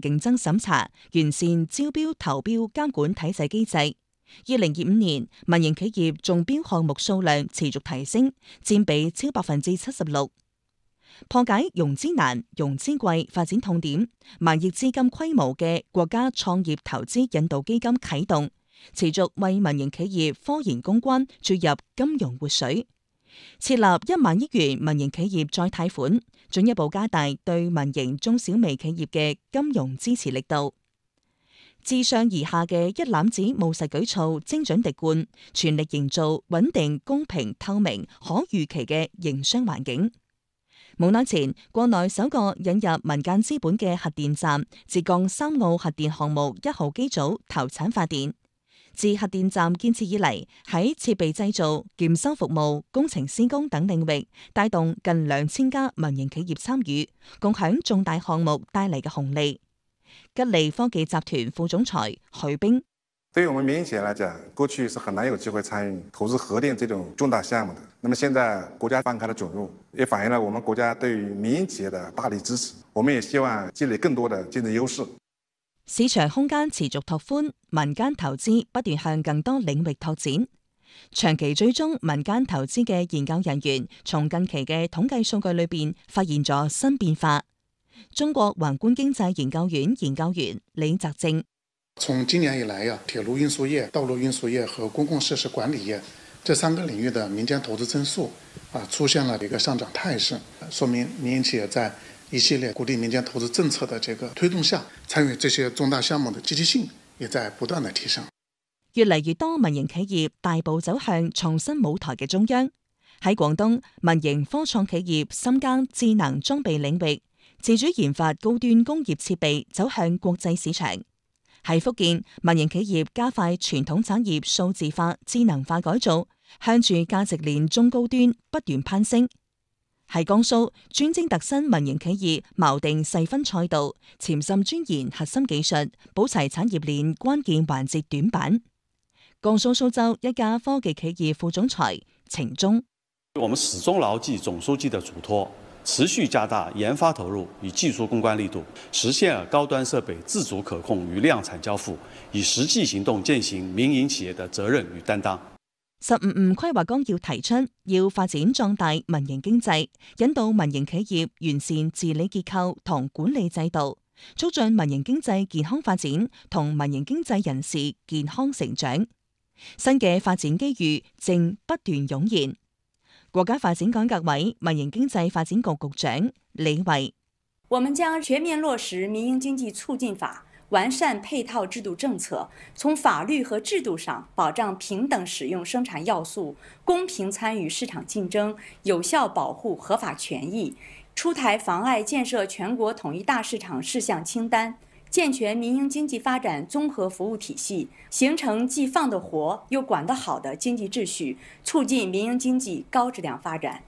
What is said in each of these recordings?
競爭審查，完善招標投標監管體制機制。2025年，民營企業中標項目數量持續提升，佔比超76%。破解融資難、融資貴發展痛點，萬億資金規模嘅國家創業投資引導基金啟動，持續為民營企業科研攻關注入金融活水。設立1萬億元民營企業再貸款，進一步加大對民營中小微企業嘅金融支持力度。自上而下嘅一攬子務實舉措精準滴灌，全力營造穩定、公平、透明、可預期嘅營商環境。冇耐前，國內首個引入民間資本嘅核電站浙江三澳核電項目1號機組投產發電。自核電站建設以嚟，喺設備製造、檢修服務、工程施工等領域，帶動近2000家民營企業參與，共享重大項目帶嚟嘅紅利。吉利科技集團副總裁許兵： 對於我們民營企業來講，過去是很難有機會參與投資核電這種重大項目的。那麼現在國家放開了准入，也反映了我們國家對於民營企業的大力支持。我們也希望積累更多的競爭優勢。 市場空間持續拓寬，民間投資不斷向更多領域拓展。長期追蹤民間投資嘅研究人員，從近期嘅統計數據裏邊發現咗新變化。中國宏觀經濟研究院研究員李澤正： 從今年以來鐵路運輸業、道路運輸業和公共設施管理業這3個領域的民間投資增速出現了一個上漲態勢，說明民營企業在一系列鼓勵民間投資政策的這個推動下，參與這些重大項目的積極性也在不斷的提升。 越嚟越多民營企業大步走向創新舞台嘅中央。喺廣東，民營科創企業深耕智能裝備領域，自主研發高端工業設備，走向國際市場。喺福建，民營企業加快傳統產業數字化、智能化改造，向住價值鏈中高端不斷攀升。喺江蘇，專精特新民營企業錨定細分賽道，潛心鑽研核心技術，補齊產業鏈關鍵環節短板。江蘇蘇州一家科技企業副總裁程忠： 我們始終牢記總書記的囑託，持續加大研發投入與技術攻關力度，實現高端設備自主可控與量產交付，以實際行動踐行民營企業的責任與擔當。 15五規劃綱要提出，要發展壯大民營經濟，引導民營企業完善治理結構同管理制度，促進民營經濟健康發展同民營經濟人士健康成長。新嘅發展機遇正不斷湧現。國家發展改革委民營經濟發展局局長李維： 我們將全面落實民營經濟促進法，完善配套制度政策，從法律和制度上保障平等使用生產要素，公平參與市場競爭，有效保護合法權益，出台妨礙建設全國統一大市場事項清單，健全民營經濟發展綜合服務體系，形成既放得活又管得好的經濟秩序，促進民營經濟高質量發展。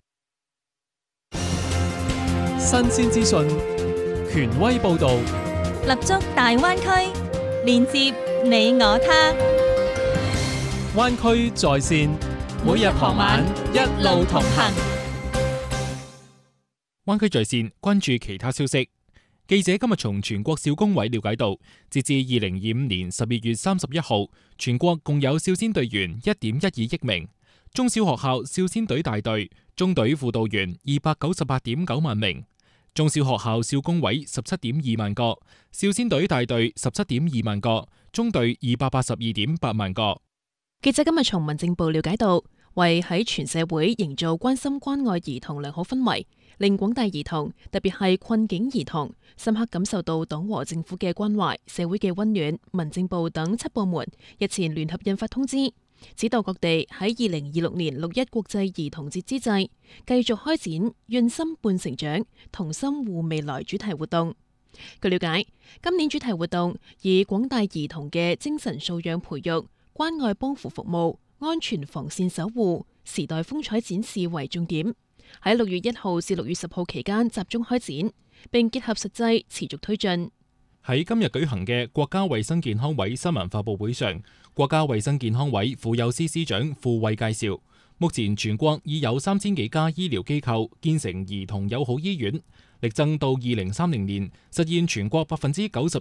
新鮮資訊，權威報導。 立足大灣區，連接你我他。 灣區在線，每日傍晚一路同行。灣區在線，關注其他消息。記者今日從全國少工委了解到，截至2025年12月31號，全國共有少先隊員1.12億名，中小學校少先隊大隊、中隊輔導員298.9萬名。中小學校少工委17.2萬個，少先隊大隊17.2萬個，中隊282.8萬個。 記者今日從民政部了解到，為喺全社會營造關心關愛兒童良好氛圍，令廣大兒童，特別係困境兒童，深刻感受到黨和政府嘅關懷、社會嘅溫暖，民政部等7部門日前聯合印發通知，指導各地喺2026年6·1國際兒童節之際，繼續開展潤心伴成長、同心護未來主題活動。據了解，今年主題活動以廣大兒童嘅精神素養培育、關愛幫扶服務、安全防線守護、時代風采展示為重點，喺6月1號至6月10號期間集中開展，並結合實際持續推進。 喺今日舉行嘅國家衛生健康委新聞發佈會上，國家衛生健康委婦幼司司長傅慧介紹，目前全國已有3000幾家醫療機構建成兒童友好醫院，力爭到2030年實現全國92%